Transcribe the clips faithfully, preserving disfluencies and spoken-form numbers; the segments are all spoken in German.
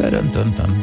Dadam, dam, dam.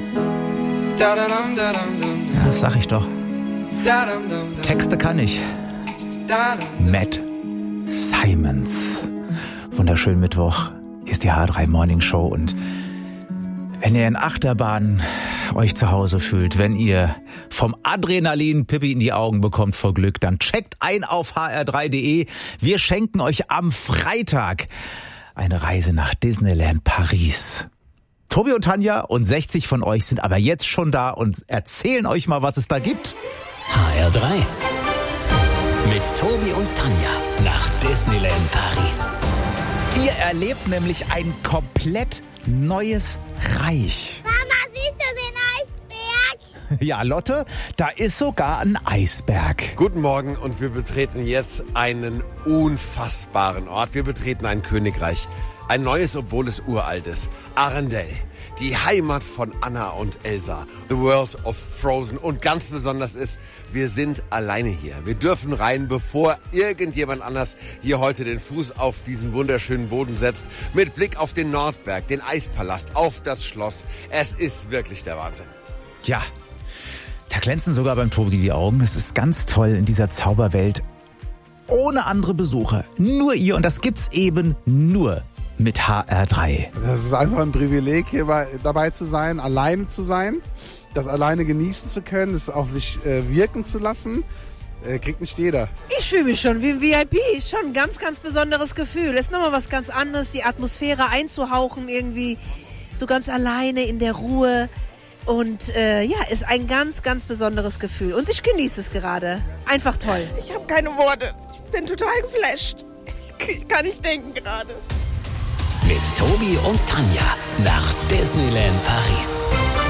Ja, das sag ich doch. Texte kann ich. Matt Simons. Wunderschönen Mittwoch. Hier ist die H drei Morning Show und wenn ihr in Achterbahn euch zu Hause fühlt, wenn ihr vom Adrenalin Pippi in die Augen bekommt vor Glück, dann checkt ein auf h r drei punkt d e. Wir schenken euch am Freitag eine Reise nach Disneyland Paris. Tobi und Tanja und sechzig von euch sind aber jetzt schon da und erzählen euch mal, was es da gibt. H R drei mit Tobi und Tanja nach Disneyland Paris. Ihr erlebt nämlich ein komplett neues Reich. Mama, siehst du den Eisberg? Ja, Lotte, da ist sogar ein Eisberg. Guten Morgen und wir betreten jetzt einen unfassbaren Ort. Wir betreten ein Königreich. Ein neues, obwohl es uralt ist. Arendelle. Die Heimat von Anna und Elsa. The World of Frozen. Und ganz besonders ist, wir sind alleine hier. Wir dürfen rein, bevor irgendjemand anders hier heute den Fuß auf diesen wunderschönen Boden setzt. Mit Blick auf den Nordberg, den Eispalast, auf das Schloss. Es ist wirklich der Wahnsinn. Ja, da glänzen sogar beim Tobi die Augen. Es ist ganz toll in dieser Zauberwelt. Ohne andere Besucher. Nur ihr. Und das gibt's eben nur mit H R drei. Das ist einfach ein Privileg, hier bei, dabei zu sein, alleine zu sein, das alleine genießen zu können, das auf sich äh, wirken zu lassen. Äh, kriegt nicht jeder. Ich fühle mich schon wie ein V I P. Schon ein ganz, ganz besonderes Gefühl. Ist nochmal was ganz anderes, die Atmosphäre einzuhauchen, irgendwie so ganz alleine in der Ruhe. Und äh, ja, ist ein ganz, ganz besonderes Gefühl. Und ich genieße es gerade. Einfach toll. Ich habe keine Worte. Ich bin total geflasht. Ich, ich kann nicht denken gerade. Mit Tobi und Tanja nach Disneyland Paris.